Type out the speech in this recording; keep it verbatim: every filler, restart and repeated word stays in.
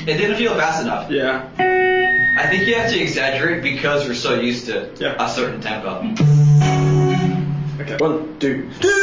It didn't feel fast enough. Yeah. I think you have to exaggerate because we're so used to Yeah. a certain tempo. Okay. One, two, two.